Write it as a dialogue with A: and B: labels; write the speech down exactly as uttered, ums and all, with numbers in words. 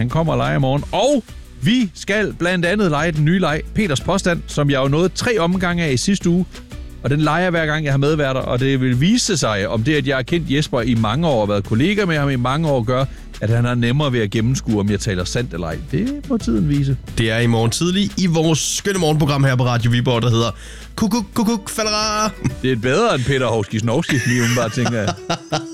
A: kommer og leger i morgen. Og vi skal blandt andet lege den nye leg, Peters Påstand, som jeg jo nåede tre omgange af i sidste uge. Og den leger hver gang, jeg har medværter, og det vil vise sig, om det, at jeg har kendt Jesper i mange år og været kollega med ham i mange år, gør, at han har nemmere ved at gennemskue, om jeg taler sandt eller ej. Det må tiden vise.
B: Det er i morgen tidlig i vores skønne morgenprogram her på Radio Viborg, der hedder Kukuk, kukuk, falera.
A: Det er bedre end Peter Hovski-Snovski, lige umiddelbart, tænker jeg.